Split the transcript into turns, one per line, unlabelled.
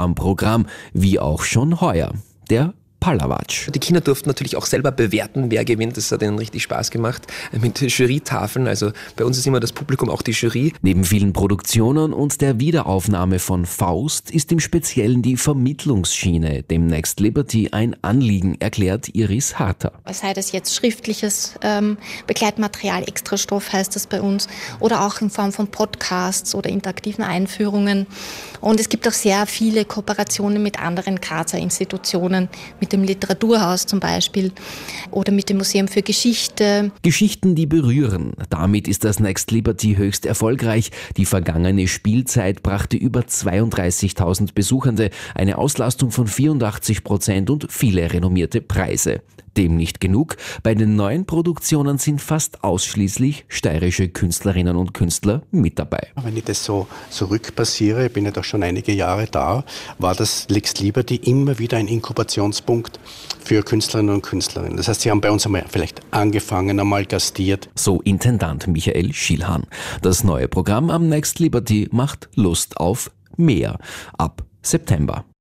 am Programm, wie auch schon heuer. Der Palawatsch.
Die Kinder durften natürlich auch selber bewerten, wer gewinnt. Das hat ihnen richtig Spaß gemacht mit Jurytafeln. Also bei uns ist immer das Publikum auch die Jury.
Neben vielen Produktionen und der Wiederaufnahme von Faust ist im Speziellen die Vermittlungsschiene dem Next Liberty ein Anliegen, erklärt Iris Harter.
Sei das jetzt schriftliches Begleitmaterial, Extrastoff heißt das bei uns, oder auch in Form von Podcasts oder interaktiven Einführungen. Und es gibt auch sehr viele Kooperationen mit anderen Grazer Institutionen, mit dem Literaturhaus zum Beispiel oder mit dem Museum für Geschichte.
Geschichten, die berühren. Damit ist das Next Liberty höchst erfolgreich. Die vergangene Spielzeit brachte über 32.000 Besuchende, eine Auslastung von 84% und viele renommierte Preise. Dem nicht genug. Bei den neuen Produktionen sind fast ausschließlich steirische Künstlerinnen und Künstler mit dabei.
Wenn ich das so rückbasiere, ich bin ja doch schon einige Jahre da, war das Next Liberty immer wieder ein Inkubationspunkt für Künstlerinnen und Künstler. Das heißt, sie haben bei uns einmal vielleicht angefangen, einmal gastiert.
So Intendant Michael Schielhahn. Das neue Programm am Next Liberty macht Lust auf mehr. Ab September.